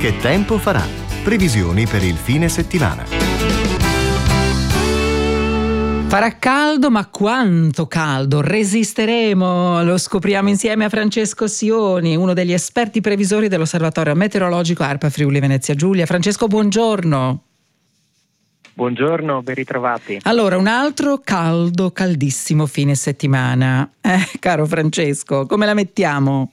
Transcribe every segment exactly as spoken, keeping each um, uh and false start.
Che tempo farà? Previsioni per il fine settimana. Farà caldo, ma quanto caldo? Resisteremo? Lo scopriamo insieme a Francesco Sioni, uno degli esperti previsori dell'Osservatorio Meteorologico ARPA Friuli Venezia Giulia. Francesco, buongiorno. Buongiorno, ben ritrovati. Allora, un altro caldo, caldissimo fine settimana. Eh, caro Francesco, come la mettiamo?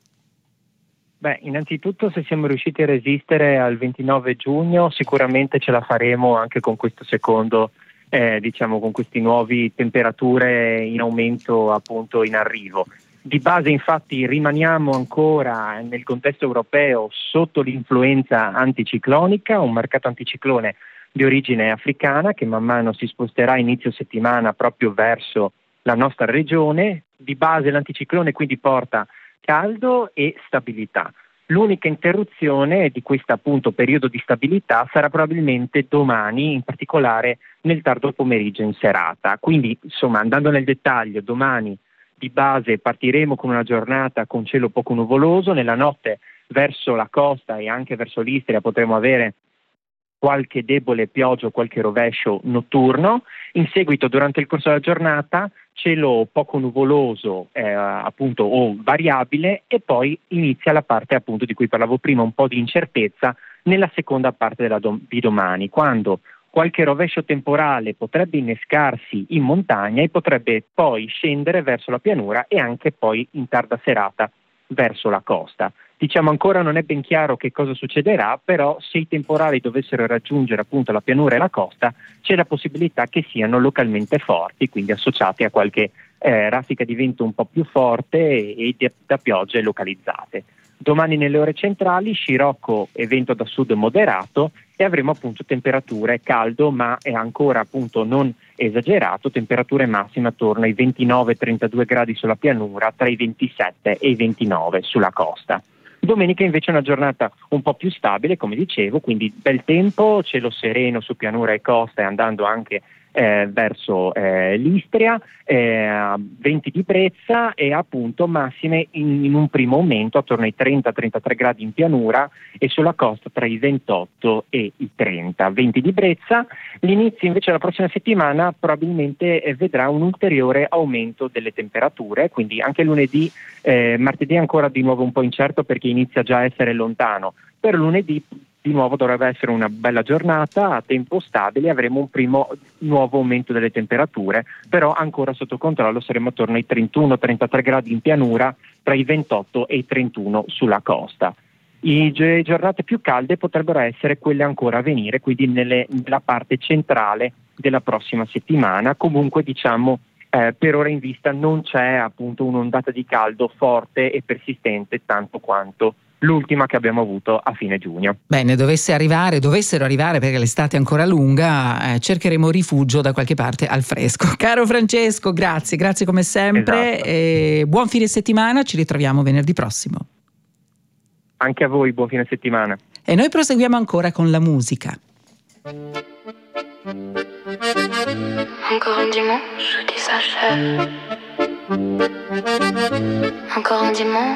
Beh, innanzitutto se siamo riusciti a resistere al ventinove giugno, sicuramente ce la faremo anche con questo secondo, eh, diciamo con questi nuovi temperature in aumento, appunto in arrivo. Di base infatti rimaniamo ancora nel contesto europeo sotto l'influenza anticiclonica, un marcato anticiclone di origine africana che man mano si sposterà inizio settimana proprio verso la nostra regione. Di base l'anticiclone quindi porta caldo e stabilità. L'unica interruzione di questo appunto periodo di stabilità sarà probabilmente domani, in particolare nel tardo pomeriggio in serata. Quindi insomma, andando nel dettaglio, domani di base partiremo con una giornata con cielo poco nuvoloso, nella notte verso la costa e anche verso l'Istria potremo avere qualche debole pioggia o qualche rovescio notturno. In seguito, durante il corso della giornata, cielo poco nuvoloso eh, appunto o variabile, e poi inizia la parte appunto di cui parlavo prima, un po' di incertezza nella seconda parte della dom- di domani, quando qualche rovescio temporale potrebbe innescarsi in montagna e potrebbe poi scendere verso la pianura e anche poi in tarda serata verso la costa. Diciamo ancora non è ben chiaro che cosa succederà, però se i temporali dovessero raggiungere appunto la pianura e la costa c'è la possibilità che siano localmente forti, quindi associati a qualche eh, raffica di vento un po' più forte e, e da piogge localizzate. Domani nelle ore centrali scirocco e vento da sud moderato e avremo appunto temperature caldo ma è ancora appunto non esagerato, temperature massime attorno ai ventinove trentadue gradi sulla pianura, tra i ventisette e i ventinove sulla costa. Domenica invece è una giornata un po' più stabile, come dicevo, quindi bel tempo, cielo sereno su pianura e costa e andando anche eh, verso eh, l'Istria, eh, venti di brezza e appunto massime in, in un primo aumento attorno ai trenta trentatré gradi in pianura e sulla costa tra i ventotto e i trenta. venti di brezza. L'inizio invece della prossima settimana probabilmente eh, vedrà un ulteriore aumento delle temperature, quindi anche lunedì, eh, martedì ancora di nuovo un po' incerto perché inizia già a essere lontano. Per lunedì di nuovo dovrebbe essere una bella giornata a tempo stabile, avremo un primo nuovo aumento delle temperature, però ancora sotto controllo, saremo attorno ai trentuno trentatré gradi in pianura, tra i ventotto e i trentuno sulla costa. I gi- giornate più calde potrebbero essere quelle ancora a venire, quindi nelle, nella parte centrale della prossima settimana. Comunque diciamo eh, per ora in vista non c'è appunto un'ondata di caldo forte e persistente tanto quanto l'ultima che abbiamo avuto a fine giugno. Bene, dovesse arrivare, dovessero arrivare perché l'estate è ancora lunga, eh, cercheremo rifugio da qualche parte al fresco. Caro Francesco, grazie, grazie come sempre, Esatto. E buon fine settimana, ci ritroviamo venerdì prossimo. Anche a voi, buon fine settimana. E noi proseguiamo ancora con la musica. Encore un dimanche qui s'achève. Encore un dimanche